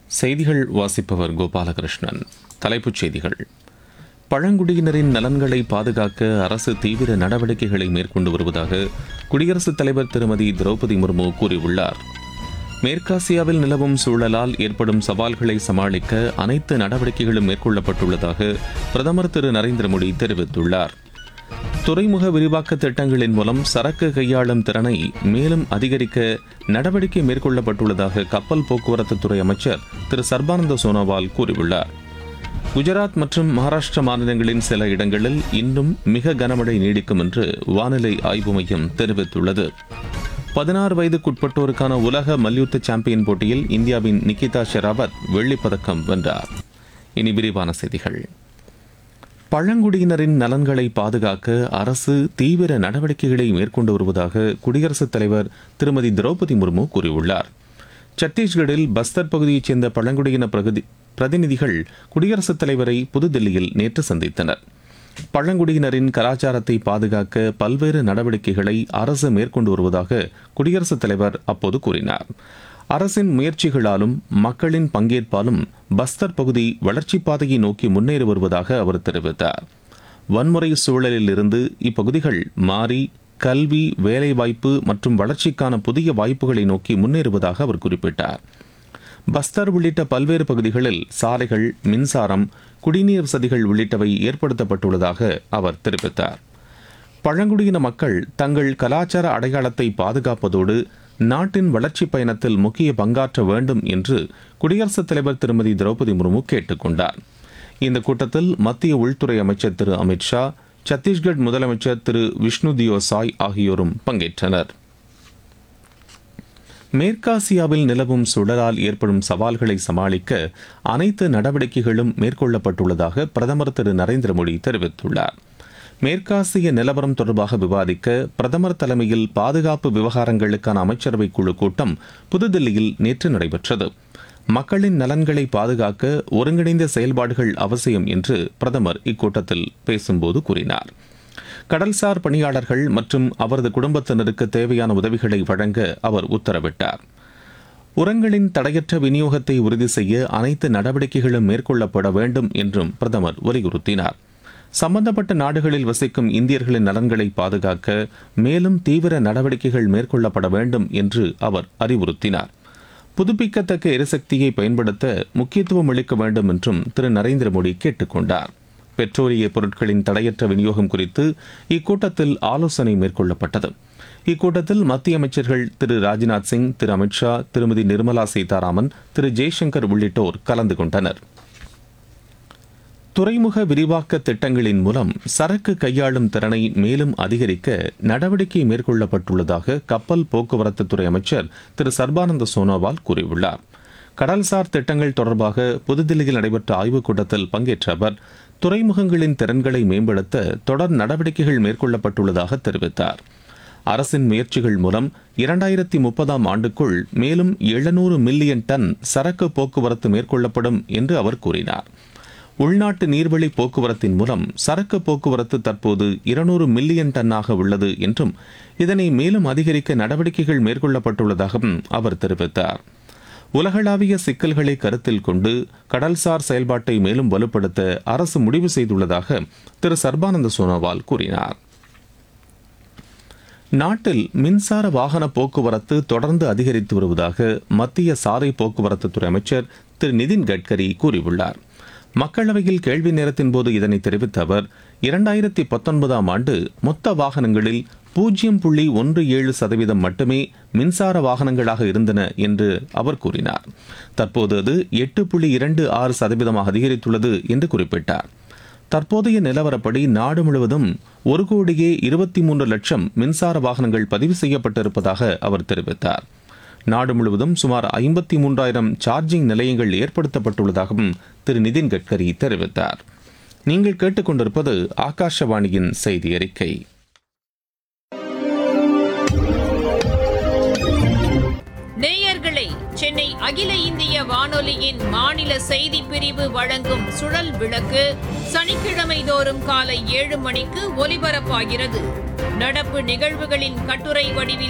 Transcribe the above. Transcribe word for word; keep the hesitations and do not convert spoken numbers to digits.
செய்திகள் வாசிப்பவர் கோபாலகிருஷ்ணன். தலைப்புச் செய்திகள். பழங்குடியினரின் நலன்களை பாதுகாக்க அரசு தீவிர நடவடிக்கைகளை மேற்கொண்டு வருவதாக குடியரசுத் தலைவர் திருமதி திரௌபதி முர்மு கூறியுள்ளார். மேற்காசியாவில் நிலவும் சூழலால் ஏற்படும் சவால்களை சமாளிக்க அனைத்து நடவடிக்கைகளும் மேற்கொள்ளப்பட்டுள்ளதாக பிரதமர் திரு நரேந்திர மோடி தெரிவித்துள்ளார். துறைமுக விரிவாக்க திட்டங்களின் மூலம் சரக்கு கையாளும் திறனை மேலும் அதிகரிக்க நடவடிக்கை மேற்கொள்ளப்பட்டுள்ளதாக கப்பல் போக்குவரத்து துறை அமைச்சர் திரு சர்பானந்த சோனோவால் கூறியுள்ளார். குஜராத் மற்றும் மகாராஷ்டிரா மாநிலங்களின் சில இடங்களில் இன்னும் மிக கனமழை நீடிக்கும் என்று வானிலை ஆய்வு மையம் தெரிவித்துள்ளது. பதினாறு வயதுக்குட்பட்டோருக்கான உலக மல்யுத்த சாம்பியன் போட்டியில் இந்தியாவின் நிகிதா ஷெராவத் வெள்ளிப்பதக்கம் வென்றார். இனி விரிவான செய்திகள். பழங்குடியினரின் நலன்களை பாதுகாக்க அரசு தீவிர நடவடிக்கைகளை மேற்கொண்டு வருவதாக குடியரசுத் தலைவர் திருமதி திரௌபதி முர்மு கூறியுள்ளார். சத்தீஸ்கரில் பஸ்தர் பகுதியைச் சேர்ந்த பழங்குடியின பிரதிநிதிகள் குடியரசுத் தலைவரை புதுதில்லியில் நேற்று சந்தித்தனர். பழங்குடியினரின் கலாச்சாரத்தை பாதுகாக்க பல்வேறு நடவடிக்கைகளை அரசு மேற்கொண்டு வருவதாக குடியரசுத் தலைவர் அப்போது கூறினார். அரசின் முயற்சிகளாலும் மக்களின் பங்கேற்பாலும் பஸ்தர் பகுதி வளர்ச்சிப் பாதையை நோக்கி முன்னேறி வருவதாக அவர் தெரிவித்தார். வன்முறை சூழலில் இருந்து இப்பகுதிகள் மாறி கல்வி, வேலைவாய்ப்பு மற்றும் வளர்ச்சிக்கான புதிய வாய்ப்புகளை நோக்கி முன்னேறுவதாக அவர் குறிப்பிட்டார். பஸ்தர் உள்ளிட்ட பல்வேறு பகுதிகளில் சாலைகள், மின்சாரம், குடிநீர் வசதிகள் உள்ளிட்டவை ஏற்படுத்தப்பட்டுள்ளதாக அவர் தெரிவித்தார். பழங்குடியின மக்கள் தங்கள் கலாச்சார அடையாளத்தை பாதுகாப்பதோடு நாட்டின் வளர்ச்சிப் பயணத்தில் முக்கிய பங்காற்ற வேண்டும் என்று குடியரசுத் தலைவர் திருமதி திரௌபதி முர்மு கேட்டுக் கொண்டார். இந்த கூட்டத்தில் மத்திய உள்துறை அமைச்சர் திரு அமித் ஷா, சத்தீஸ்கர் முதலமைச்சர் திரு விஷ்ணுதியோ சாய் ஆகியோரும் பங்கேற்றனர். மேற்காசியாவில் நிலவும் சுழலால் ஏற்படும் சவால்களை சமாளிக்க அனைத்து நடவடிக்கைகளும் மேற்கொள்ளப்பட்டுள்ளதாக பிரதமர் திரு நரேந்திர மோடி தெரிவித்துள்ளார். மேற்காசிய நிலவரம் தொடர்பாக விவாதிக்க பிரதமர் தலைமையில் பாதுகாப்பு விவகாரங்களுக்கான அமைச்சரவை குழு கூட்டம் புதுதில்லியில் நேற்று நடைபெற்றது. மக்களின் நலன்களை பாதுகாக்க ஒருங்கிணைந்த செயல்பாடுகள் அவசியம் என்று பிரதமர் இக்கூட்டத்தில் பேசும்போது கூறினார். கடல்சார் பணியாளர்கள் மற்றும் அவரது குடும்பத்தினருக்கு தேவையான உதவிகளை வழங்க அவர் உத்தரவிட்டார். உரங்களின் தடையற்ற விநியோகத்தை உறுதி செய்ய அனைத்து நடவடிக்கைகளும் மேற்கொள்ளப்பட வேண்டும் என்றும் பிரதமர் வலியுறுத்தினார். சம்பந்தப்பட்ட நாடுகளில் வசிக்கும் இந்தியர்களின் நலன்களை பாதுகாக்க மேலும் தீவிர நடவடிக்கைகள் மேற்கொள்ளப்பட வேண்டும் என்று அவர் அறிவுறுத்தினார். புதுப்பிக்கத்தக்க எரிசக்தியை பயன்படுத்த முக்கியத்துவம் அளிக்க வேண்டும் என்றும் திரு நரேந்திர மோடி கேட்டுக் கொண்டார். பெட்ரோலிய பொருட்களின் தடையற்ற விநியோகம் குறித்து இக்கூட்டத்தில் ஆலோசனை மேற்கொள்ளப்பட்டது. இக்கூட்டத்தில் மத்திய அமைச்சர்கள் திரு ராஜ்நாத் சிங், திரு அமித் ஷா, திருமதி நிர்மலா சீதாராமன், திரு ஜெய்சங்கர் உள்ளிட்டோர் கலந்து கொண்டனர். துறைமுக விரிவாக்க திட்டங்களின் மூலம் சரக்கு கையாளும் திறனை மேலும் அதிகரிக்க நடவடிக்கை மேற்கொள்ளப்பட்டுள்ளதாக கப்பல் போக்குவரத்து துறை அமைச்சர் திரு சர்பானந்த சோனோவால் கூறியுள்ளார். கடல்சார் திட்டங்கள் தொடர்பாக புதுதில்லியில் நடைபெற்ற ஆய்வுக் கூட்டத்தில் பங்கேற்ற அவர் துறைமுகங்களின் திறன்களை மேம்படுத்த தொடர் நடவடிக்கைகள் மேற்கொள்ளப்பட்டுள்ளதாக தெரிவித்தார். அரசின் முயற்சிகள் மூலம் இரண்டாயிரத்தி முப்பதாம் ஆண்டுக்குள் மேலும் எழுநூறு மில்லியன் டன் சரக்கு போக்குவரத்து மேற்கொள்ளப்படும் என்று அவர் கூறினார். உள்நாட்டு நீர்வழி போக்குவரத்தின் மூலம் சரக்கு போக்குவரத்து தற்போது இருநூறு மில்லியன் டன்னாக உள்ளது என்றும் இதனை மேலும் அதிகரிக்க நடவடிக்கைகள் மேற்கொள்ளப்பட்டுள்ளதாகவும் அவர் தெரிவித்தார். உலகளாவிய சிக்கல்களை கருத்தில் கொண்டு கடல்சார் செயல்பாட்டை மேலும் வலுப்படுத்த அரசு முடிவு செய்துள்ளதாக திரு சர்பானந்த சோனோவால் கூறினார். நாட்டில் மின்சார வாகன போக்குவரத்து தொடர்ந்து அதிகரித்து வருவதாக மத்திய சாலை போக்குவரத்து துறை அமைச்சர் திரு நிதின் கட்கரி கூறியுள்ளார். மக்களவையில் கேள்வி நேரத்தின் போது இதனை தெரிவித்த அவர் இரண்டாயிரத்தி பத்தொன்பதாம் ஆண்டு மொத்த வாகனங்களில் பூஜ்ஜியம் புள்ளி ஒன்று ஏழு சதவீதம் மட்டுமே மின்சார வாகனங்களாக இருந்தன என்று அவர் கூறினார். தற்போது அது எட்டு புள்ளி இரண்டு ஆறு சதவீதமாக அதிகரித்துள்ளது என்று குறிப்பிட்டார். தற்போதைய நிலவரப்படி நாடு முழுவதும் ஒரு கோடியே இருபத்தி மூன்று லட்சம் மின்சார வாகனங்கள் பதிவு செய்யப்பட்டிருப்பதாக அவர் தெரிவித்தார். நாடு முழுவதும் சுமார் ஐம்பத்தி மூன்றாயிரம் சார்ஜிங் நிலையங்கள் ஏற்படுத்தப்பட்டுள்ளதாகவும் திரு நிதின் கட்கரி தெரிவித்தார். நீங்கள் கேட்டுக்கொண்டிருப்பது ஆகாஷவாணியின் செய்தி அறிக்கை. நேயர்களே, சென்னை அகில இந்திய வானொலியின் மாநில செய்தி பிரிவு வழங்கும் சுழல் விளக்கு சனிக்கிழமை தோறும் காலை ஏழு மணிக்கு ஒலிபரப்பாகிறது. நடப்பு நிகழ்வுகளின் கட்டுரை வடிவில்